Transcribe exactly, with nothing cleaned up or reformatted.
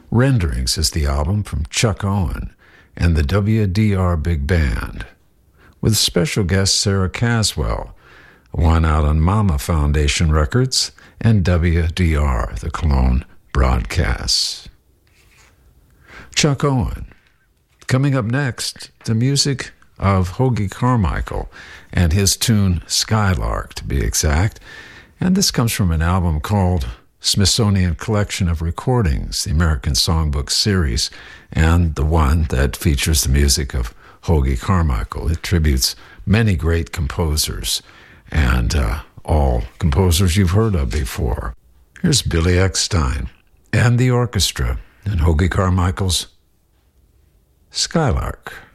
Renderings is the album from Chuck Owen and the W D R Big Band, with special guest Sarah Caswell, one out on Mama Foundation Records and W D R, the Cologne Broadcasts. Chuck Owen. Coming up next, the music of Hoagy Carmichael and his tune Skylark, to be exact. And this comes from an album called Smithsonian Collection of Recordings, the American Songbook Series, and the one that features the music of Hoagy Carmichael. It tributes many great composers, and uh, all composers you've heard of before. Here's Billy Eckstine and the orchestra and Hoagy Carmichael's Skylark.